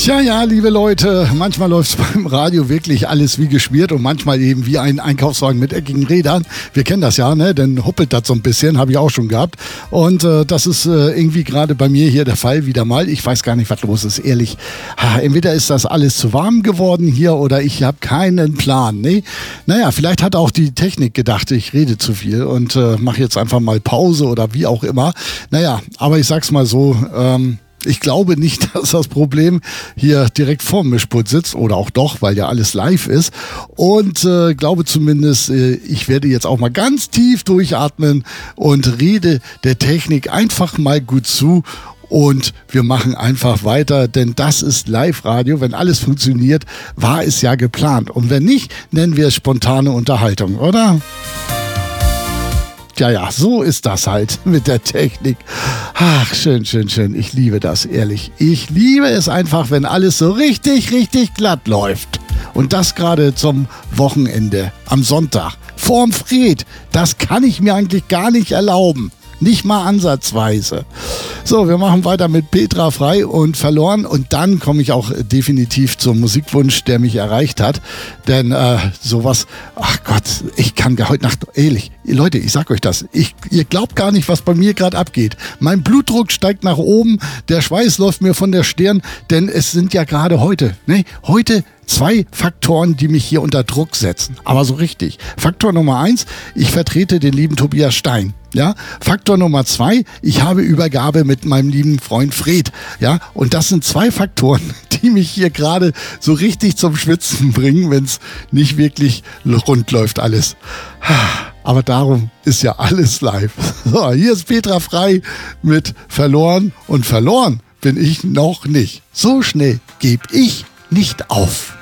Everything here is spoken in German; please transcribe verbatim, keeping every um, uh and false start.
Tja, ja, liebe Leute, manchmal läuft es beim Radio wirklich alles wie geschmiert und manchmal eben wie ein Einkaufswagen mit eckigen Rädern. Wir kennen das ja, ne? Dann huppelt das so ein bisschen, habe ich auch schon gehabt. Und äh, das ist äh, irgendwie gerade bei mir hier der Fall wieder mal. Ich weiß gar nicht, was los ist, ehrlich. Ha, entweder ist das alles zu warm geworden hier oder ich habe keinen Plan. Ne? Naja, vielleicht hat auch die Technik gedacht, ich rede zu viel und äh, mache jetzt einfach mal Pause oder wie auch immer. Naja, aber ich sag's mal so, ähm, ich glaube nicht, dass das Problem hier direkt vorm Mischpult sitzt oder auch doch, weil ja alles live ist. Und äh, glaube zumindest, äh, ich werde jetzt auch mal ganz tief durchatmen und rede der Technik einfach mal gut zu. Und wir machen einfach weiter, denn das ist Live-Radio. Wenn alles funktioniert, war es ja geplant. Und wenn nicht, nennen wir es spontane Unterhaltung, oder? Ja, ja, so ist das halt mit der Technik. Ach, schön, schön, schön. Ich liebe das, ehrlich. Ich liebe es einfach, wenn alles so richtig, richtig glatt läuft. Und das gerade zum Wochenende, am Sonntag, vorm Fred. Das kann ich mir eigentlich gar nicht erlauben. Nicht mal ansatzweise. So, wir machen weiter mit Petra Frei und Verloren und dann komme ich auch definitiv zum Musikwunsch, der mich erreicht hat. Denn äh, sowas, ach Gott, ich kann heute Nacht, ehrlich, Leute, ich sag euch das, ich, ihr glaubt gar nicht, was bei mir gerade abgeht. Mein Blutdruck steigt nach oben, der Schweiß läuft mir von der Stirn, denn es sind ja gerade heute, ne, heute zwei Faktoren, die mich hier unter Druck setzen. Aber so richtig. Faktor Nummer eins, ich vertrete den lieben Tobias Stein. Ja, Faktor Nummer zwei, ich habe Übergabe mit meinem lieben Freund Fred. Ja, und das sind zwei Faktoren, die mich hier gerade so richtig zum Schwitzen bringen, wenn es nicht wirklich rund läuft alles. Aber darum ist ja alles live. So, hier ist Petra Frei mit Verloren und verloren bin ich noch nicht. So schnell gebe ich nicht auf.